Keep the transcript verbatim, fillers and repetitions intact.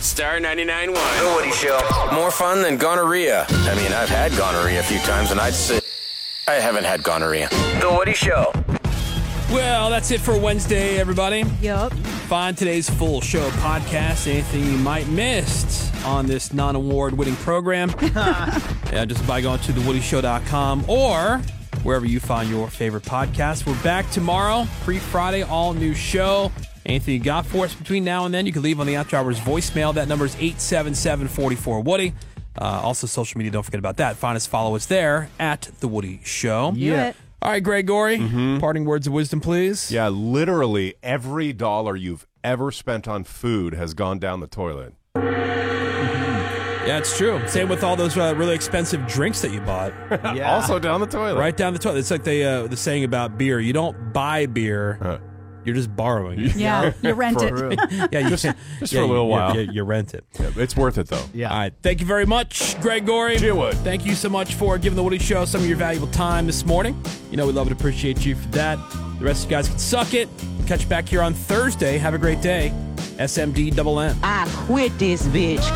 Star ninety-nine point one. The Woody Show. More fun than gonorrhea. I mean, I've had gonorrhea a few times, and I'd say I haven't had gonorrhea. The Woody Show. Well, that's it for Wednesday, everybody. Yup. Find today's full show podcast, anything you might missed on this non-award winning program. Yeah, just by going to the woody show dot com or wherever you find your favorite podcast. We're back tomorrow, pre-Friday, all new show. Anything you got for us between now and then, you can leave on the After Hours voicemail. That number is eight seven seven, four four, Woody. Uh, also, social media, don't forget about that. Find us, follow us there at The Woody Show. Yeah. All right, Gregory, mm-hmm. parting words of wisdom, please. Yeah, literally every dollar you've ever spent on food has gone down the toilet. Yeah, it's true. Same with all those uh, really expensive drinks that you bought. Yeah. Also down the toilet. Right down the toilet. It's like the, uh, the saying about beer. You don't buy beer. Huh. You're just borrowing it. Yeah, you rent it. yeah, you, just just yeah, for a little you, while. You, you rent it. Yeah, it's worth it, though. Yeah. All right. Thank you very much, Greg Gorey. Gee, Wood. Thank you so much for giving The Woody Show some of your valuable time this morning. You know we love and appreciate you for that. The rest of you guys can suck it. Catch you back here on Thursday. Have a great day. S M D double N. I quit this bitch.